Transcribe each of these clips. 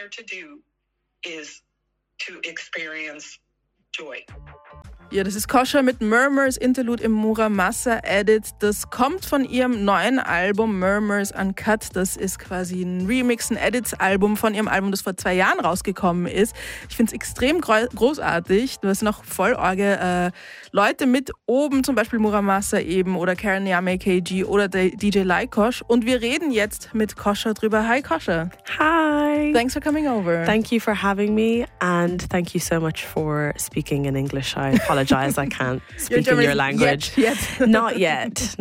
here to do is to experience joy. Ja, das ist Kosher mit Murmurs Interlude im Muramasa Edit. Das kommt von ihrem neuen Album Murmurs Uncut. Das ist quasi ein Remix, ein Edits-Album von ihrem Album, das vor 2 Jahren rausgekommen ist. Ich finde es extrem großartig. Du hast noch voll arge Leute mit oben, zum Beispiel Muramasa eben oder Karen Yame KG oder DJ Lykosh. Und wir reden jetzt mit Kosher drüber. Hi, Kosher. Hi. Thanks for coming over. Thank you for having me, and thank you so much for speaking in English. I apologize, I can't speak in your language. Yet. Not yet.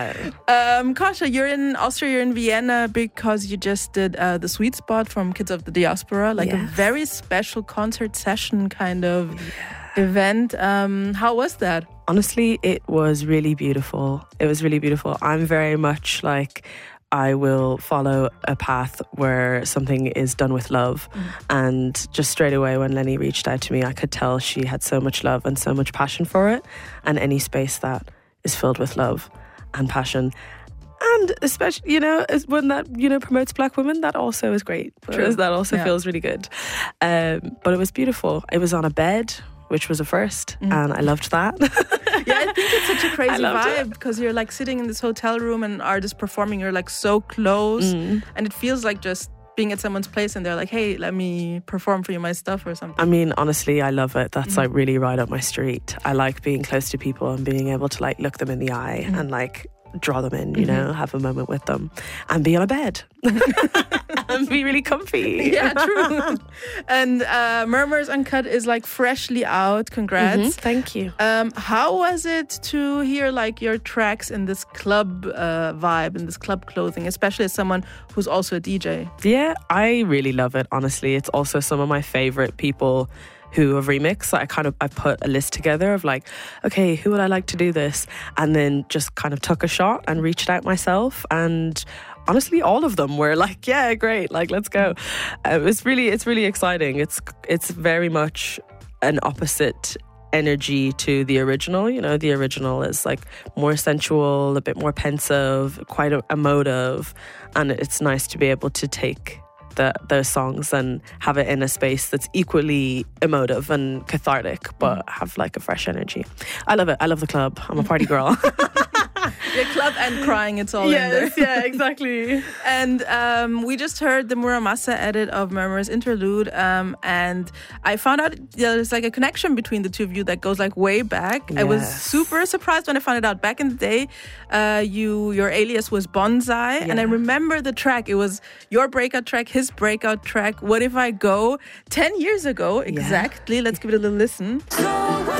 Kosher, you're in Austria, you're in Vienna because you just did the Sweet Spot from Kids of the Diaspora, like a very special concert session kind of event. How was that? Honestly, it was really beautiful. I'm very much like, I will follow a path where something is done with love. And just straight away when Lenny reached out to me, I could tell she had so much love and so much passion for it. And any space that is filled with love and passion, and especially, when that, promotes Black women, that also is great. True. That also feels really good. But it was beautiful. It was on a bed, which was a first, and I loved that. Yeah, I think it's such a crazy vibe because you're like sitting in this hotel room and artists performing, you're like so close, and it feels like just being at someone's place and they're like, hey, let me perform for you my stuff or something. I mean, honestly, I love it. That's like really right up my street. I like being close to people and being able to like look them in the eye and like draw them in, have a moment with them and be on a bed and be really comfy. Yeah, true. And Murmurs Uncut is like freshly out. Congrats. Thank you. How was it to hear like your tracks in this club vibe, in this club clothing, especially as someone who's also a DJ? Yeah, I really love it, honestly. It's also some of my favorite people who have remixed. I put a list together of like, okay, who would I like to do this? And then just kind of took a shot and reached out myself. And honestly, all of them were like, yeah, great, like, let's go. It's really exciting. It's very much an opposite energy to the original. The original is like more sensual, a bit more pensive, quite emotive. And it's nice to be able to take those songs and have it in a space that's equally emotive and cathartic, but have like a fresh energy. I love it. I love the club. I'm a party girl. Yeah, club and crying, it's all in there. Yeah, exactly. And we just heard the Muramasa edit of Murmurs Interlude, and I found out there's like a connection between the two of you that goes like way back. Yes. I was super surprised when I found it out. Back in the day, your alias was Bonsai, and I remember the track. It was your breakout track, his breakout track, What If I Go, 10 years ago exactly. Let's give it a little listen.